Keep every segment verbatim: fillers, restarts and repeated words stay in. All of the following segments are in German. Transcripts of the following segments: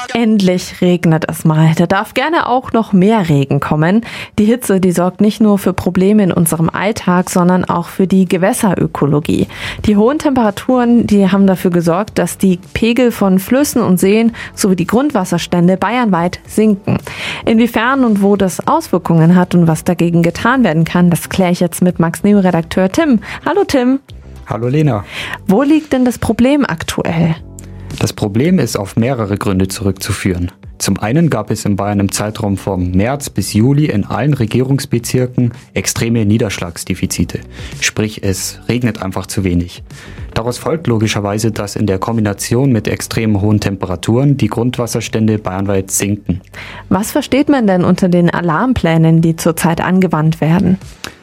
Endlich regnet es mal. Da darf gerne auch noch mehr Regen kommen. Die Hitze, die sorgt nicht nur für Probleme in unserem Alltag, sondern auch für die Gewässerökologie. Die hohen Temperaturen, die haben dafür gesorgt, dass die Pegel von Flüssen und Seen sowie die Grundwasserstände bayernweit sinken. Inwiefern und wo das Auswirkungen hat und was dagegen getan werden kann, das kläre ich jetzt mit Max Neo-Redakteur Tim. Hallo Tim. Hallo Lena. Wo liegt denn das Problem aktuell? Das Problem ist auf mehrere Gründe zurückzuführen. Zum einen gab es in Bayern im Zeitraum vom März bis Juli in allen Regierungsbezirken extreme Niederschlagsdefizite. Sprich, es regnet einfach zu wenig. Daraus folgt logischerweise, dass in der Kombination mit extrem hohen Temperaturen die Grundwasserstände bayernweit sinken. Was versteht man denn unter den Alarmplänen, die zurzeit angewandt werden?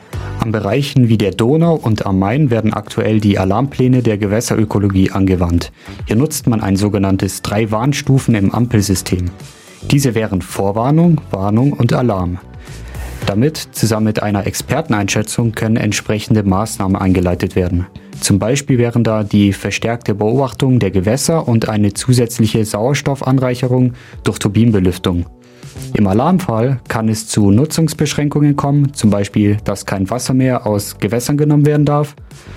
An Bereichen wie der Donau und am Main werden aktuell die Alarmpläne der Gewässerökologie angewandt. Hier nutzt man ein sogenanntes drei Warnstufen im Ampelsystem. Diese wären Vorwarnung, Warnung und Alarm. Damit, zusammen mit einer Experteneinschätzung, können entsprechende Maßnahmen eingeleitet werden. Zum Beispiel wären da die verstärkte Beobachtung der Gewässer und eine zusätzliche Sauerstoffanreicherung durch Turbinenbelüftung. Im Alarmfall kann es zu Nutzungsbeschränkungen kommen, zum Beispiel, dass kein Wasser mehr aus Gewässern genommen werden darf.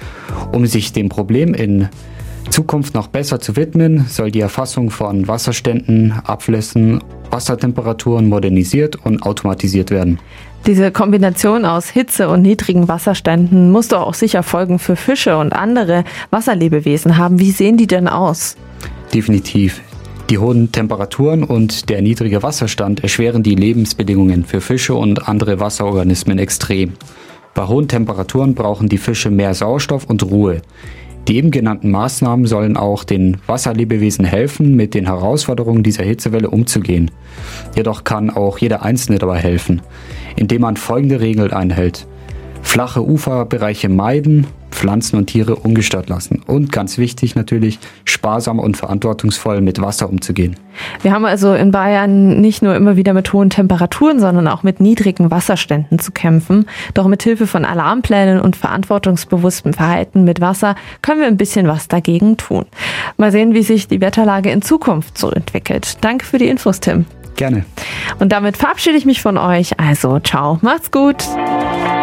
Um sich dem Problem in Zukunft noch besser zu widmen, soll die Erfassung von Wasserständen, Abflüssen, Wassertemperaturen modernisiert und automatisiert werden. Diese Kombination aus Hitze und niedrigen Wasserständen muss doch auch sicher Folgen für Fische und andere Wasserlebewesen haben. Wie sehen die denn aus? Definitiv. Die hohen Temperaturen und der niedrige Wasserstand erschweren die Lebensbedingungen für Fische und andere Wasserorganismen extrem. Bei hohen Temperaturen brauchen die Fische mehr Sauerstoff und Ruhe. Die eben genannten Maßnahmen sollen auch den Wasserlebewesen helfen, mit den Herausforderungen dieser Hitzewelle umzugehen. Jedoch kann auch jeder Einzelne dabei helfen, indem man folgende Regeln einhält: Flache Uferbereiche meiden, Pflanzen und Tiere ungestört lassen und ganz wichtig natürlich, sparsam und verantwortungsvoll mit Wasser umzugehen. Wir haben also in Bayern nicht nur immer wieder mit hohen Temperaturen, sondern auch mit niedrigen Wasserständen zu kämpfen. Doch mit Hilfe von Alarmplänen und verantwortungsbewusstem Verhalten mit Wasser können wir ein bisschen was dagegen tun. Mal sehen, wie sich die Wetterlage in Zukunft so entwickelt. Danke für die Infos, Tim. Gerne. Und damit verabschiede ich mich von euch. Also, ciao, macht's gut.